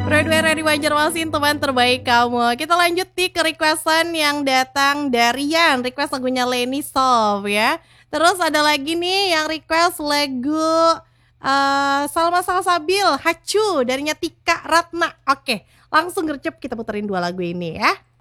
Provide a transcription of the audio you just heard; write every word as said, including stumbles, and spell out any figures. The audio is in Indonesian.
Broadway Ready Banjarmasin, teman terbaik kamu. Kita lanjut nih ke requestan yang datang dari Yan. Request lagunya Lenny Soft ya. Terus ada lagi nih yang request lagu uh, Salma Salsabil, Hacu darinya Tika Ratna. Oke, langsung gercep kita puterin dua lagu ini ya.